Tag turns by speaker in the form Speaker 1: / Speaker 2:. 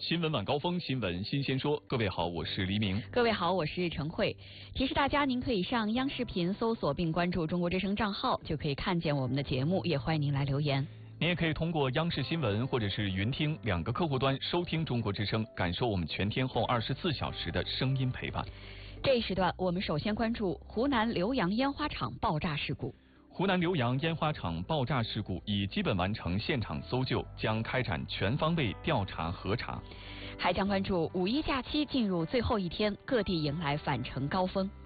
Speaker 1: 新闻晚高峰，新闻新鲜说。各位好，我是黎明。
Speaker 2: 各位好，我是陈慧。提示大家，您可以上央视频搜索并关注中国之声账号，就可以看见我们的节目。也欢迎您来留言。
Speaker 1: 您也可以通过央视新闻或者是云听2个客户端收听中国之声，感受我们全天候24小时的声音陪伴。
Speaker 2: 这一时段，我们首先关注湖南浏阳烟花厂爆炸事故。
Speaker 1: 湖南浏阳烟花厂爆炸事故已基本完成现场搜救，将开展全方位调查核查。
Speaker 2: 还将关注五一假期进入最后一天，各地迎来返程高峰。